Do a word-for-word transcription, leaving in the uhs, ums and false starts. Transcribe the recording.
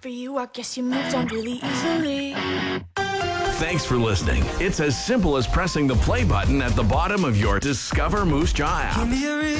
for you, I guess you moved on really easily. Thanks for listening. It's as simple as pressing the play button at the bottom of your Discover Moose Jaw app.